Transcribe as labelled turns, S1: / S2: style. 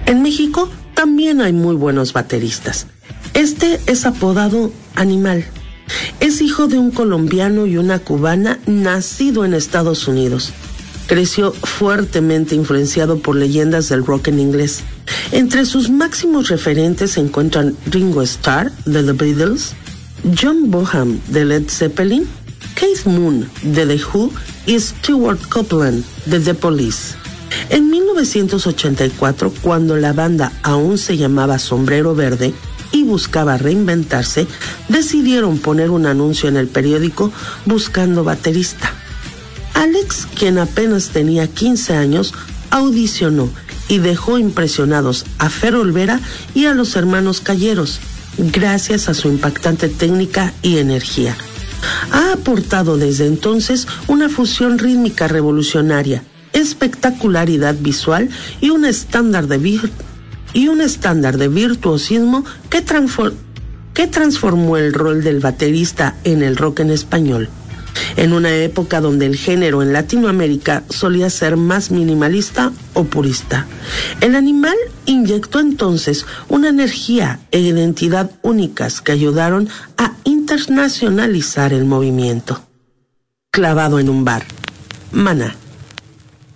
S1: En México también hay muy buenos bateristas. Este es apodado Animal. Es hijo de un colombiano y una cubana nacido en Estados Unidos. Creció fuertemente influenciado por leyendas del rock en inglés. Entre sus máximos referentes se encuentran Ringo Starr, de The Beatles, John Bonham, de Led Zeppelin, Keith Moon, de The Who, y Stewart Copeland, de The Police. En 1984, cuando la banda aún se llamaba Sombrero Verde y buscaba reinventarse, decidieron poner un anuncio en el periódico buscando baterista. Alex, quien apenas tenía 15 años, audicionó y dejó impresionados a Fer Olvera y a los hermanos Calleros, gracias a su impactante técnica y energía. Ha aportado desde entonces una fusión rítmica revolucionaria, espectacularidad visual y un estándar de virtuosismo que transformó el rol del baterista en el rock en español. En una época donde el género en Latinoamérica solía ser más minimalista o purista. El Animal inyectó entonces una energía e identidad únicas que ayudaron a internacionalizar el movimiento. Clavado en un bar. Maná.